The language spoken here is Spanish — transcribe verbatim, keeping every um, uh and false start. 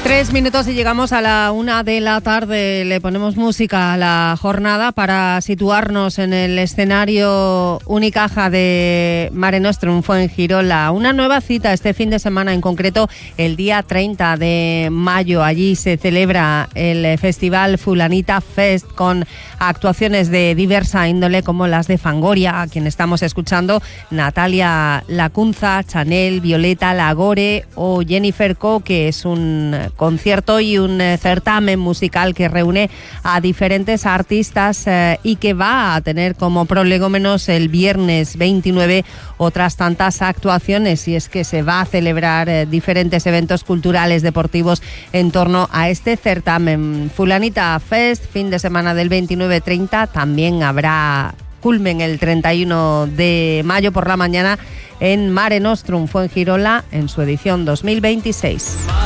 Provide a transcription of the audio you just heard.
Tres minutos y llegamos a la una de la tarde. Le ponemos música a la jornada para situarnos en el escenario Unicaja de Mare Nostrum Fuengirola. Una nueva cita este fin de semana, en concreto el día treinta de mayo. Allí se celebra el festival Fulanita Fest con actuaciones de diversa índole como las de Fangoria, a quien estamos escuchando, Natalia Lacunza, Chanel, Violeta Lagore o Jennifer Co, que es un concierto y un eh, certamen musical que reúne a diferentes artistas eh, y que va a tener como prolegómenos el viernes veintinueve otras tantas actuaciones, y es que se va a celebrar eh, diferentes eventos culturales, deportivos en torno a este certamen. Fulanita Fest, fin de semana del veintinueve treinta, también habrá culmen el treinta y uno de mayo por la mañana en Mare Nostrum Fuengirola en su edición dos mil veintiséis.